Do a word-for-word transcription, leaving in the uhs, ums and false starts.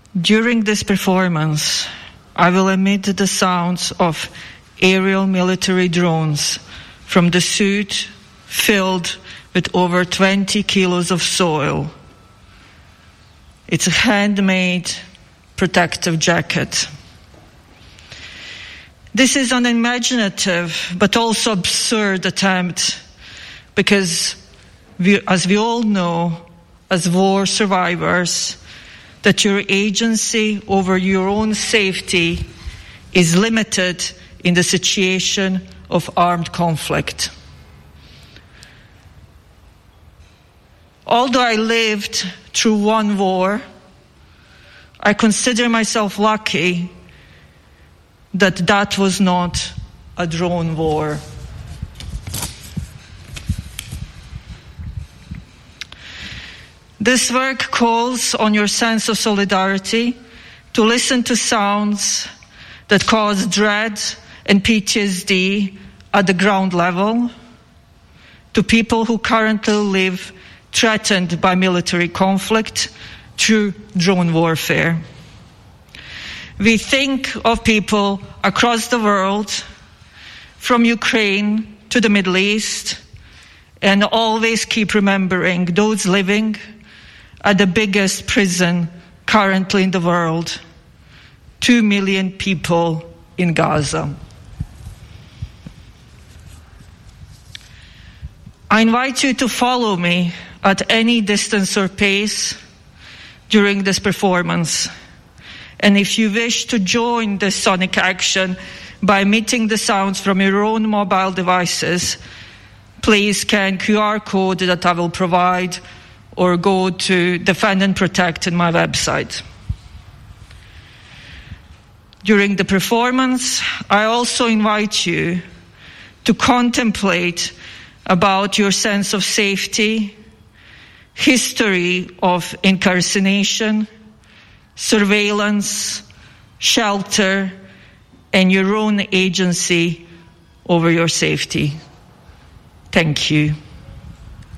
During this performance, I will emit the sounds of aerial military drones from the suit filled with over twenty kilos of soil. It's a handmade protective jacket. This is an imaginative but also absurd attempt because, we, as we all know, as war survivors, that your agency over your own safety is limited in the situation of armed conflict. Although I lived through one war, I consider myself lucky that that was not a drone war. This work calls on your sense of solidarity to listen to sounds that cause dread and P T S D at the ground level, to people who currently live threatened by military conflict through drone warfare. We think of people across the world, from Ukraine to the Middle East, and always keep remembering those living at the biggest prison currently in the world, two million people in Gaza. I invite you to follow me at any distance or pace during this performance. And if you wish to join this sonic action by emitting the sounds from your own mobile devices, please scan Q R code that I will provide or go to Defend and Protect in my website. During the performance, I also invite you to contemplate about your sense of safety, history of incarceration, surveillance, shelter, and your own agency over your safety. Thank you.